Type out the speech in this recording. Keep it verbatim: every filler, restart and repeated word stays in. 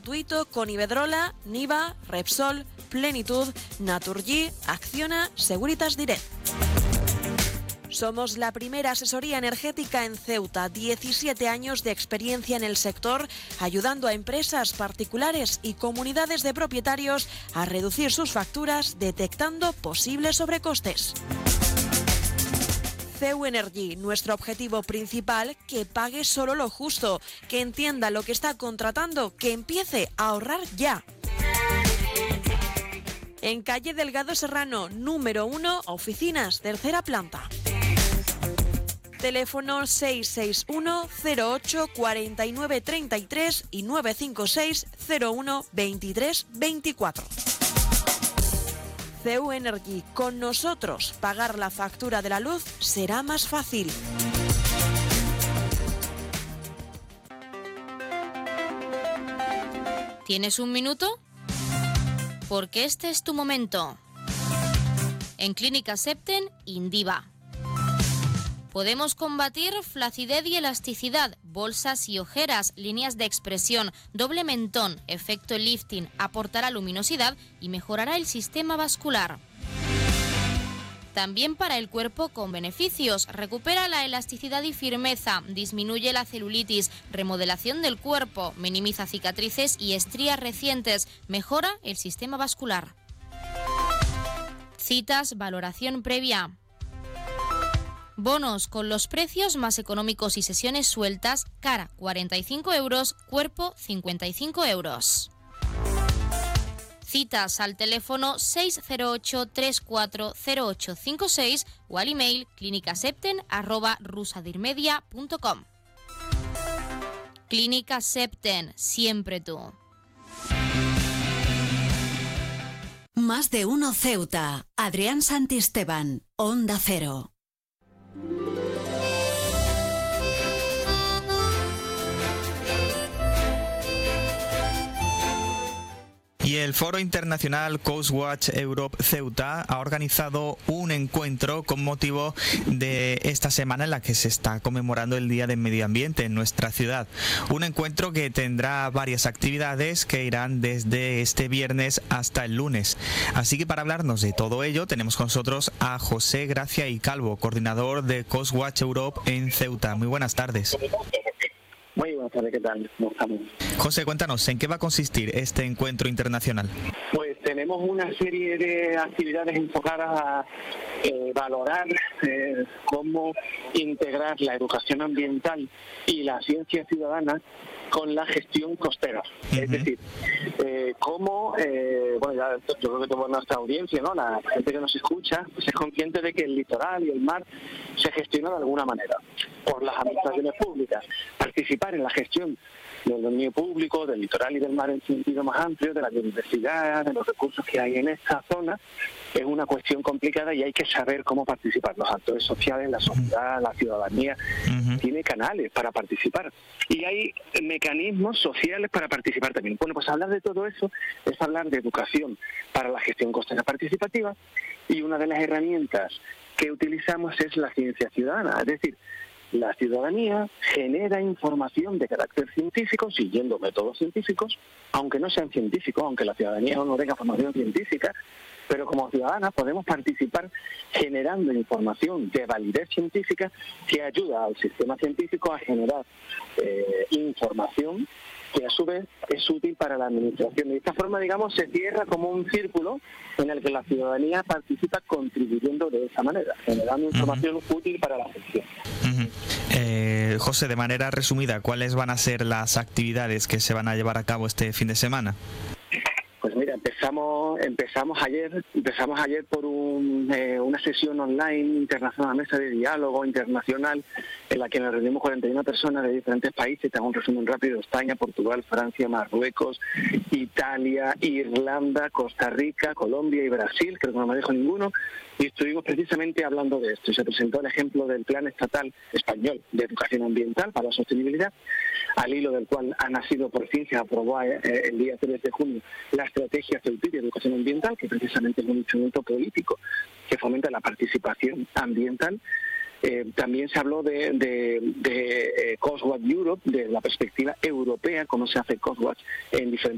gratuito con Iberdrola, Niva, Repsol, Plenitud, Naturgy, Acciona, Securitas Direct. Somos la primera asesoría energética en Ceuta, diecisiete años de experiencia en el sector, ayudando a empresas particulares y comunidades de propietarios a reducir sus facturas, detectando posibles sobrecostes. C E U Energy, nuestro objetivo principal, que pague solo lo justo, que entienda lo que está contratando, que empiece a ahorrar ya. En calle Delgado Serrano, número uno, oficinas, tercera planta. Teléfono seis seis uno cero ocho cuatro nueve tres tres y nueve cinco seis cero uno veintitrés veinticuatro. C E U Energy, con nosotros pagar la factura de la luz será más fácil. ¿Tienes un minuto? Porque este es tu momento. En Clínica Septen, Indiva. Podemos combatir flacidez y elasticidad, bolsas y ojeras, líneas de expresión, doble mentón, efecto lifting, aportará luminosidad y mejorará el sistema vascular. También para el cuerpo con beneficios, recupera la elasticidad y firmeza, disminuye la celulitis, remodelación del cuerpo, minimiza cicatrices y estrías recientes, mejora el sistema vascular. Citas, valoración previa. Bonos con los precios más económicos y sesiones sueltas, cara cuarenta y cinco euros, cuerpo cincuenta y cinco euros. Citas al teléfono seis cero ocho tres cuatro cero ocho cinco seis o al email clinicasepten arroba rusadirmedia punto com. Clínica Septen, siempre tú. Más de uno Ceuta. Adrián Santisteban, Onda Cero. Y el Foro Internacional Coastwatch Europe Ceuta ha organizado un encuentro con motivo de esta semana en la que se está conmemorando el Día del Medio Ambiente en nuestra ciudad. Un encuentro que tendrá varias actividades que irán desde este viernes hasta el lunes. Así que para hablarnos de todo ello tenemos con nosotros a José Gracia y Calvo, coordinador de Coastwatch Europe en Ceuta. Muy buenas tardes. Muy buenas tardes, ¿qué tal? ¿Cómo estamos? José, cuéntanos, ¿en qué va a consistir este encuentro internacional? Pues tenemos una serie de actividades enfocadas a eh, valorar eh, cómo integrar la educación ambiental y la ciencia ciudadana con la gestión costera. Uh-huh. Es decir, eh, cómo, eh, bueno, ya yo creo que toda nuestra audiencia, ¿no? La gente que nos escucha, pues es consciente de que el litoral y el mar se gestiona de alguna manera por las administraciones públicas. Participar en la gestión del dominio público, del litoral y del mar en sentido más amplio, de la biodiversidad, de los recursos que hay en esta zona, es una cuestión complicada y hay que saber cómo participar. Los actores sociales, la sociedad, la ciudadanía, uh-huh. tiene canales para participar. Y hay mecanismos sociales para participar también. Bueno, pues hablar de todo eso es hablar de educación para la gestión costera participativa, y una de las herramientas que utilizamos es la ciencia ciudadana, es decir, la ciudadanía genera información de carácter científico siguiendo métodos científicos, aunque no sean científicos, aunque la ciudadanía no tenga formación científica, pero como ciudadanas podemos participar generando información de validez científica que ayuda al sistema científico a generar eh, información que a su vez es útil para la administración. De esta forma, digamos, se cierra como un círculo en el que la ciudadanía participa contribuyendo de esa manera, generando información uh-huh. útil para la gestión. Uh-huh. Eh, José, de manera resumida, ¿cuáles van a ser las actividades que se van a llevar a cabo este fin de semana? Pues mira, empezamos empezamos ayer empezamos ayer por un, eh, una sesión online internacional, una mesa de diálogo internacional en la que nos reunimos cuarenta y una personas de diferentes países. Te hago un resumen rápido: España, Portugal, Francia, Marruecos, Italia, Irlanda, Costa Rica, Colombia y Brasil, creo que no me dejo ninguno. Y estuvimos precisamente hablando de esto. Se presentó el ejemplo del Plan Estatal Español de Educación Ambiental para la Sostenibilidad, al hilo del cual ha nacido por fin, se aprobó eh, el día tres de junio la Estrategia Ceutí de Educación Ambiental, que precisamente es un instrumento político que fomenta la participación ambiental. Eh, también se habló de, de, de eh, Coastwatch Europe, de la perspectiva europea, cómo se hace Coastwatch en diferentes